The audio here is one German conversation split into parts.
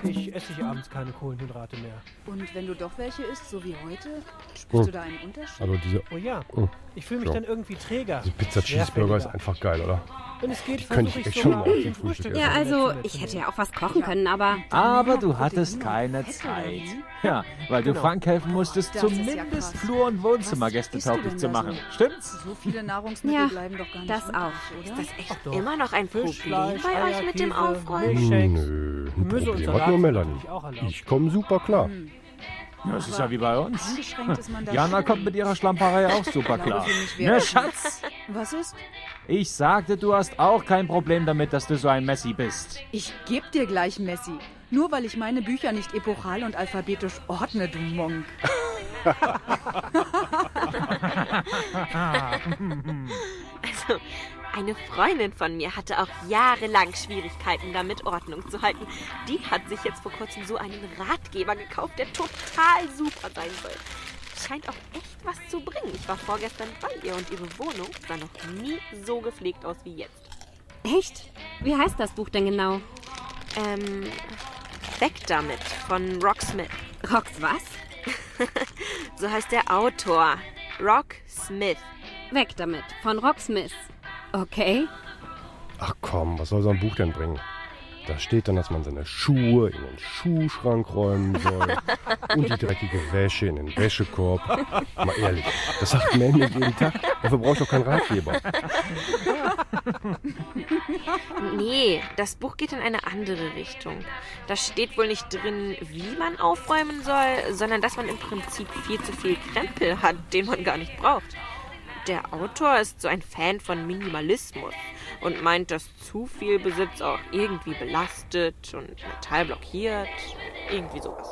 Ich esse abends keine Kohlenhydrate mehr. Und wenn du doch welche isst, so wie heute, spürst du da einen Unterschied? Also diese... Oh ja, ich fühle mich dann irgendwie träger. Diese Pizza-Cheeseburger ist einfach geil, oder? Wenn es geht, könnte ich echt schon mal zum Frühstück essen. Ja, also, ich hätte ja auch was kochen können, aber... Aber du hattest keine Zeit. Ja, weil du Frank helfen musstest, Das ist ja zumindest krass. Flur- und Wohnzimmer Was gästetauglich isst zu du denn da machen. so? Stimmt's? So viele Nahrungsmittel Ja, bleiben doch gar nicht das übrig, auch. oder? Ist das echt doch. immer noch ein Fisch, Problem Fleisch, bei Eier, euch mit dem Käse, Aufräumen? Milchshakes. Nö, ein Gemüse und Problem Salat hat nur sind Melanie. natürlich auch erlaubt. Ich komme super klar. Ja, das ist ja wie bei uns. Eingeschränkt ist man da Jana schon. kommt mit ihrer Schlamperei auch super klar. Glaube für mich wäre Ne, das Schatz? Was ist? Ich sagte, du hast auch kein Problem damit, dass du so ein Messi bist. Ich geb dir gleich Messi. Nur weil ich meine Bücher nicht epochal und alphabetisch ordne, du Monk. Also, eine Freundin von mir hatte auch jahrelang Schwierigkeiten damit, Ordnung zu halten. Die hat sich jetzt vor kurzem so einen Ratgeber gekauft, der total super sein soll. Scheint auch echt was zu bringen. Ich war vorgestern bei ihr und ihre Wohnung sah noch nie so gepflegt aus wie jetzt. Echt? Wie heißt das Buch denn genau? Weg damit von Rock Smith. Rox was? So heißt der Autor. Rock Smith. Weg damit, von Rock Smith. Okay. Ach komm, was soll so ein Buch denn bringen? Da steht dann, dass man seine Schuhe in den Schuhschrank räumen soll und die dreckige Wäsche in den Wäschekorb. Mal ehrlich, das sagt Mandy jeden Tag. Dafür brauche ich doch keinen Ratgeber. Nee, das Buch geht in eine andere Richtung. Da steht wohl nicht drin, wie man aufräumen soll, sondern dass man im Prinzip viel zu viel Krempel hat, den man gar nicht braucht. Der Autor ist so ein Fan von Minimalismus und meint, dass zu viel Besitz auch irgendwie belastet und Metall blockiert. Irgendwie sowas.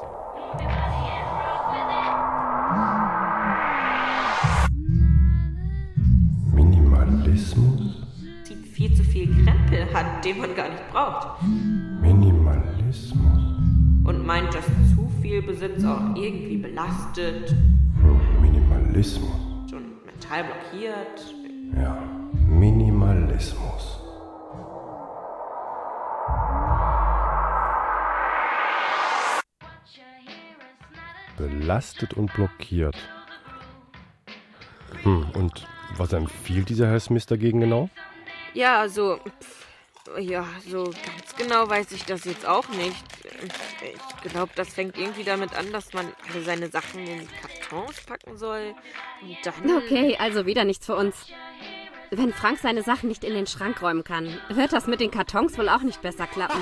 Minimalismus? Viel zu viel Krempel hat, den man gar nicht braucht. Minimalismus? Und meint, dass zu viel Besitz auch irgendwie belastet Minimalismus? und Metall blockiert. Ja, Minimalismus. Belastet und blockiert. Und was empfiehlt dieser Herr Smith dagegen genau? Ja, also, so ganz genau weiß ich das jetzt auch nicht. Ich glaube, das fängt irgendwie damit an, dass man alle seine Sachen in Kartons packen soll. Und dann... Okay, also wieder nichts für uns. Wenn Frank seine Sachen nicht in den Schrank räumen kann, wird das mit den Kartons wohl auch nicht besser klappen.